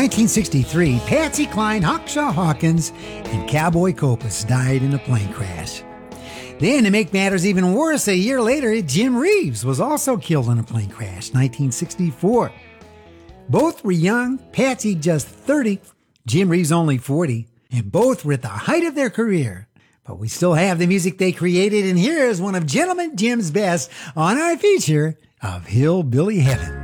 1963, Patsy Cline, Hawkshaw Hawkins, and Cowboy Copas died in a plane crash. Then, to make matters even worse, a year later, Jim Reeves was also killed in a plane crash, 1964. Both were young, Patsy just 30, Jim Reeves only 40, and both were at the height of their career. But we still have the music they created, and here is one of Gentleman Jim's best on our feature of Hillbilly Heaven.